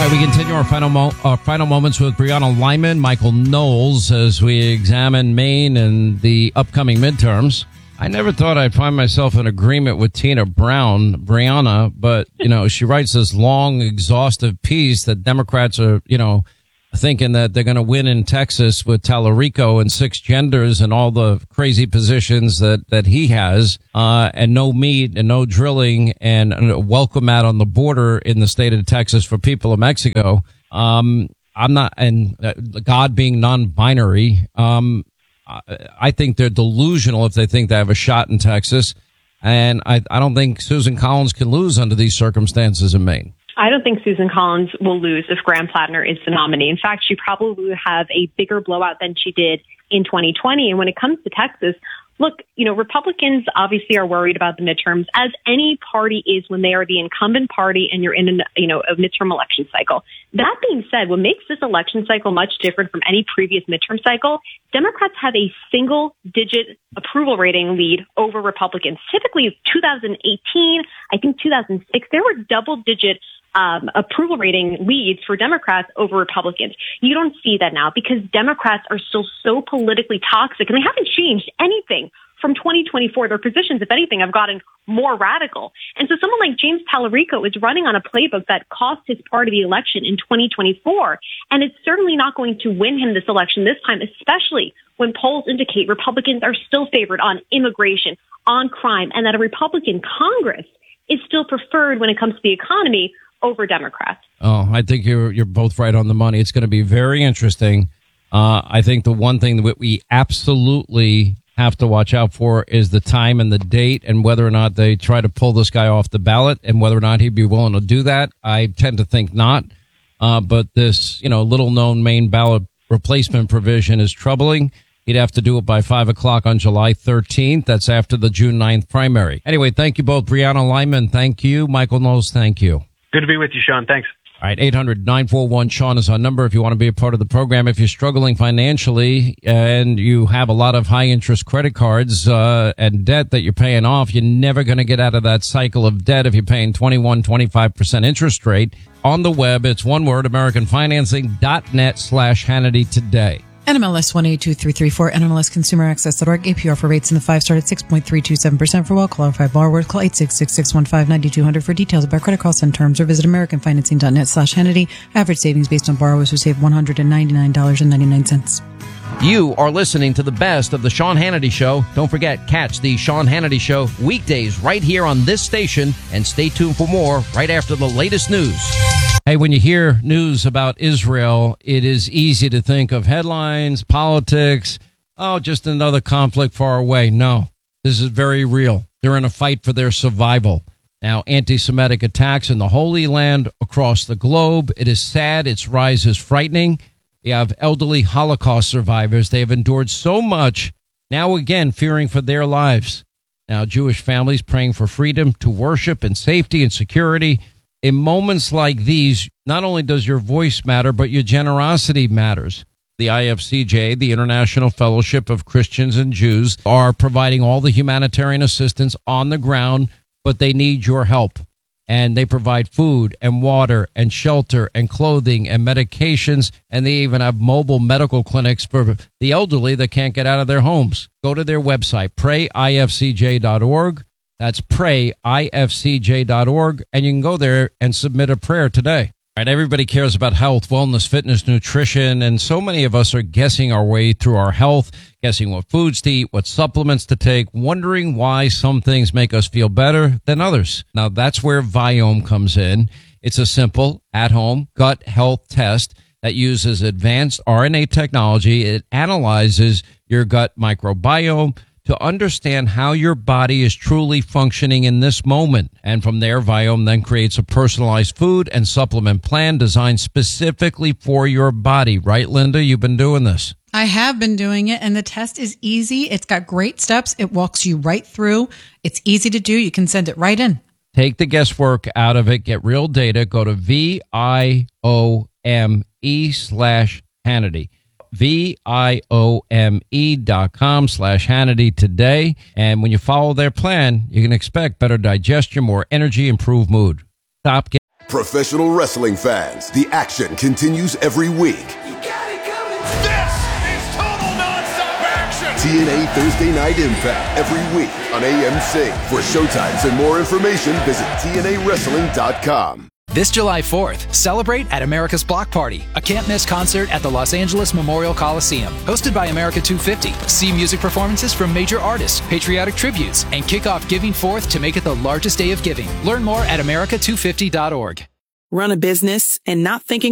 right, we continue our final moments with Brianna Lyman, Michael Knowles, as we examine Maine and the upcoming midterms. I never thought I'd find myself in agreement with Tina Brown, Brianna, but, she writes this long, exhaustive piece that Democrats are, thinking that they're going to win in Texas with Tallarico and 6 genders and all the crazy positions that he has, and no meat and no drilling and a welcome mat on the border in the state of Texas for people of Mexico. I'm not, and God being non-binary. I think they're delusional if they think they have a shot in Texas. And I don't think Susan Collins can lose under these circumstances in Maine. I don't think Susan Collins will lose if Graham Plattner is the nominee. In fact, she probably will have a bigger blowout than she did in 2020. And when it comes to Texas, look, Republicans obviously are worried about the midterms, as any party is when they are the incumbent party and you're in a midterm election cycle. That being said, what makes this election cycle much different from any previous midterm cycle, Democrats have a single-digit approval rating lead over Republicans. Typically, 2018, I think 2006, there were double-digit approval rating leads for Democrats over Republicans. You don't see that now because Democrats are still so politically toxic, and they haven't changed anything from 2024. Their positions, if anything, have gotten more radical. And so someone like James Tallarico is running on a playbook that cost his party the election in 2024, and it's certainly not going to win him this election this time, especially when polls indicate Republicans are still favored on immigration, on crime, and that a Republican Congress is still preferred when it comes to the economy over Democrats. Oh, I think you're both right on the money. It's going to be very interesting. I think the one thing that we absolutely have to watch out for is the time and the date and whether or not they try to pull this guy off the ballot and whether or not he'd be willing to do that. I tend to think not. But this, little known Maine ballot replacement provision is troubling. He'd have to do it by 5 o'clock on July 13th. That's after the June 9th primary. Anyway, thank you both. Brianna Lyman, thank you. Michael Knowles, thank you. Good to be with you, Sean. Thanks. All right, 800-941-SEAN is our number if you want to be a part of the program. If you're struggling financially and you have a lot of high-interest credit cards and debt that you're paying off, you're never going to get out of that cycle of debt if you're paying 25% interest rate. On the web, it's one word, AmericanFinancing.net/Hannity today. NMLS 182334, NMLSConsumerAccess.org. APR for rates in the 5-star at 6.327% for well-qualified borrowers. Call 866-615-9200 for details about credit costs and terms, or visit AmericanFinancing.net/Hannity. Average savings based on borrowers who save $199.99. You are listening to the best of the Sean Hannity Show. Don't forget, catch the Sean Hannity Show weekdays right here on this station, and stay tuned for more right after the latest news. Hey, when you hear news about Israel, it is easy to think of headlines, politics, just another conflict far away. No, this is very real. They're in a fight for their survival. Now, anti-Semitic attacks in the Holy Land across the globe. It is sad. Its rise is frightening. You have elderly Holocaust survivors. They have endured so much, now again fearing for their lives. Now, Jewish families praying for freedom to worship and safety and security. In moments like these, not only does your voice matter, but your generosity matters. The IFCJ, the International Fellowship of Christians and Jews, are providing all the humanitarian assistance on the ground, but they need your help. And they provide food and water and shelter and clothing and medications, and they even have mobile medical clinics for the elderly that can't get out of their homes. Go to their website, prayifcj.org. That's prayifcj.org, and you can go there and submit a prayer today. All right, everybody cares about health, wellness, fitness, nutrition, and so many of us are guessing our way through our health, guessing what foods to eat, what supplements to take, wondering why some things make us feel better than others. Now, that's where Viome comes in. It's a simple, at-home gut health test that uses advanced RNA technology. It analyzes your gut microbiome to understand how your body is truly functioning in this moment. And from there, Viome then creates a personalized food and supplement plan designed specifically for your body. Right, Linda? You've been doing this. I have been doing it, and the test is easy. It's got great steps. It walks you right through. It's easy to do. You can send it right in. Take the guesswork out of it. Get real data. Go to VIOME/Hannity. VIOME.com/Hannity today. And when you follow their plan, you can expect better digestion, more energy, improved mood. Professional wrestling fans, the action continues every week. You got it coming. This is total nonstop action. TNA Thursday Night Impact every week on AMC. For showtimes and more information, visit TNAWrestling.com. This July 4th, celebrate at America's Block Party, a can't-miss concert at the Los Angeles Memorial Coliseum. Hosted by America 250. See music performances from major artists, patriotic tributes, and kick off Giving Forth to make it the largest day of giving. Learn more at america250.org. Run a business and not thinking